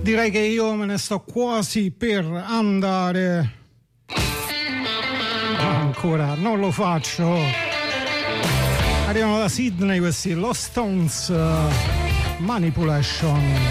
direi che io me ne sto quasi per andare. Ancora non lo faccio. Arrivano da Sydney questi Lost Stones, Manipulation.